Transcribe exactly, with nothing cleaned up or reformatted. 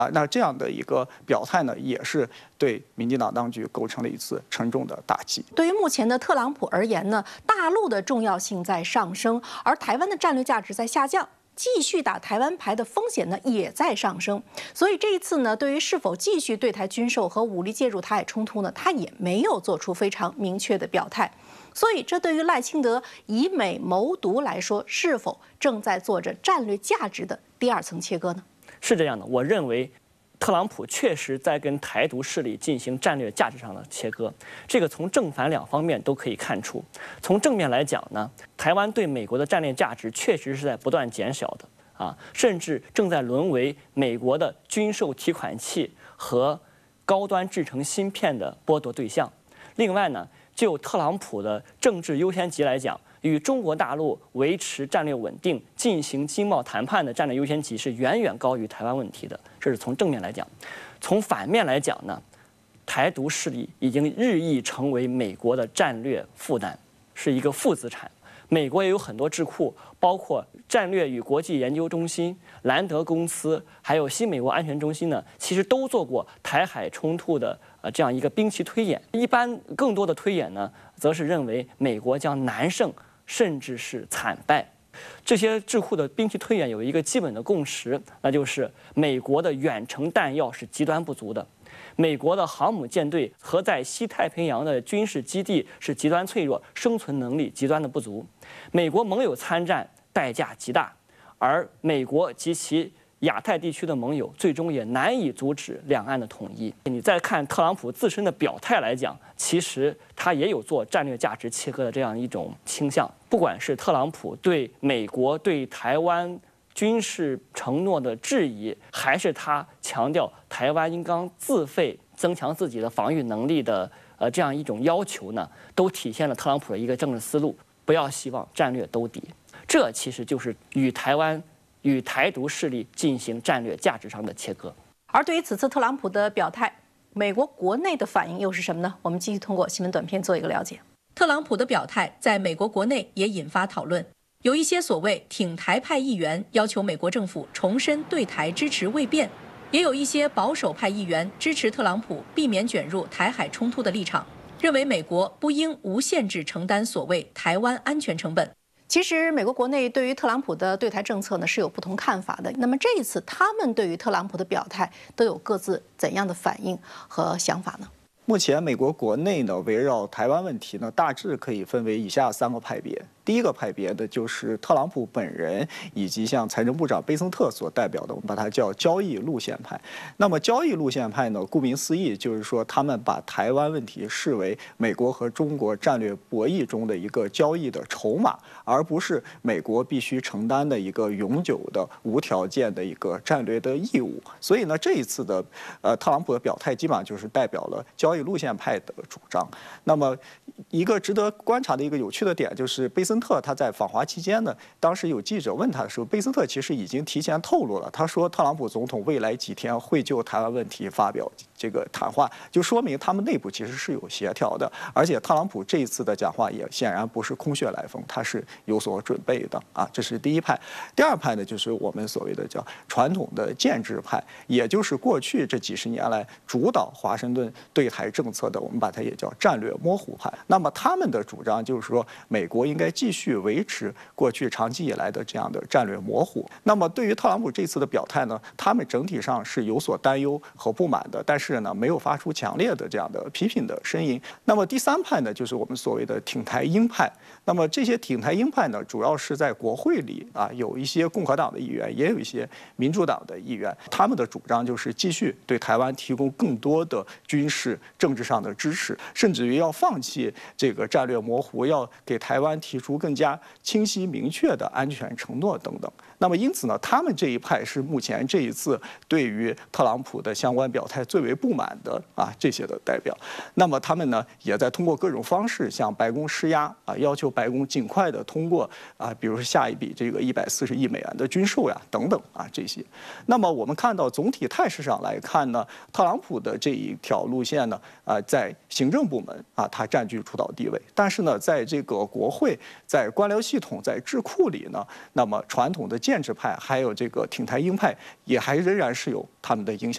啊，那这样的一个表态呢，也是对民进党当局构成了一次沉重的打击。 对于目前的特朗普而言呢，大陆的重要性在上升，而台湾的战略价值在下降。 继续打台湾牌的风险呢也在上升，所以这一次呢，对于是否继续对台军售和武力介入台海冲突呢，他也没有做出非常明确的表态。所以，这对于赖清德以美谋独来说，是否正在做着战略价值的第二层切割呢？ 是这样的，我认为。 特朗普确实在跟台独势力进行战略价值上的切割，这个从正反两方面都可以看出。从正面来讲呢，台湾对美国的战略价值确实是在不断减小的啊，甚至正在沦为美国的军售提款器和高端制成芯片的剥夺对象。另外呢，就特朗普的政治优先级来讲， 与中国大陆维持战略稳定、进行经贸谈判的战略优先级是远远高于台湾问题的，这是从正面来讲。从反面来讲呢，台独势力已经日益成为美国的战略负担，是一个负资产。美国也有很多智库，包括战略与国际研究中心、兰德公司，还有新美国安全中心呢，其实都做过台海冲突的呃这样一个兵棋推演。一般更多的推演呢，则是认为美国将难胜。 甚至是惨败，这些智库的兵棋推演有一个基本的共识，那就是美国的远程弹药是极端不足的，美国的航母舰队和在西太平洋的军事基地是极端脆弱，生存能力极端的不足，美国盟友参战代价极大，而美国及其 亚太地区的盟友最终也难以阻止两岸的统一。你再看特朗普自身的表态来讲，其实他也有做战略价值切割的这样一种倾向。不管是特朗普对美国对台湾军事承诺的质疑，还是他强调台湾应当自费增强自己的防御能力的呃这样一种要求呢，都体现了特朗普的一个政治思路：不要希望战略兜底。这其实就是与台湾 与台独势力进行战略价值上的切割。 而对于此次特朗普的表态，美国国内的反应又是什么呢？我们继续通过新闻短片做一个了解。特朗普的表态在美国国内也引发讨论，有一些所谓挺台派议员要求美国政府重申对台支持未变，也有一些保守派议员支持特朗普避免卷入台海冲突的立场，认为美国不应无限制承担所谓台湾安全成本。 其实，美国国内对于特朗普的对台政策呢是有不同看法的。那么这一次，他们对于特朗普的表态都有各自怎样的反应和想法呢？ 目前，美国国内呢，围绕台湾问题呢，大致可以分为以下三个派别。第一个派别的就是特朗普本人，以及像财政部长贝森特所代表的，我们把它叫交易路线派。那么交易路线派呢，顾名思义，就是说他们把台湾问题视为美国和中国战略博弈中的一个交易的筹码，而不是美国必须承担的一个永久的无条件的一个战略的义务。所以呢，这一次的呃特朗普的表态，基本上就是代表了交易路线派的主张。那么一个值得观察的一个有趣的点就是贝森特他在访华期间呢，当时有记者问他的时候，贝森特其实已经提前透露了，他说特朗普总统未来几天会就台湾问题发表这个谈话，就说明他们内部其实是有协调的，而且特朗普这一次的讲话也显然不是空穴来风，他是有所准备的啊，这是第一派。第二派呢，就是我们所谓的叫传统的建制派，也就是过去这几十年来主导华盛顿对台政策的，我们把它也叫战略模糊派。那么他们的主张就是说，美国应该继续维持过去长期以来的这样的战略模糊。那么对于特朗普这次的表态呢，他们整体上是有所担忧和不满的，但是呢，没有发出强烈的这样的批评的声音。那么第三派呢，就是我们所谓的挺台鹰派。那么这些挺台鹰派呢，主要是在国会里啊，有一些共和党的议员，也有一些民主党的议员，他们的主张就是继续对台湾提供更多的军事、政治上的支持，甚至于要放弃这个战略模糊，要给台湾提出更加清晰明确的安全承诺等等。那么因此呢，他们这一派是目前这一次对于特朗普的相关表态最为不满的啊这些的代表。那么他们呢，也在通过各种方式向白宫施压啊，要求白宫尽快的通过啊，比如说下一笔这个一百四十亿美元的军售呀等等啊这些。那么我们看到总体态势上来看呢，特朗普的这一条路线呢啊，在行政部门啊，它占据主导地位，但是呢，在这个国会、在官僚系统、在智库里呢，那么传统的建制派还有这个挺台鹰派也还仍然是有他们的影响。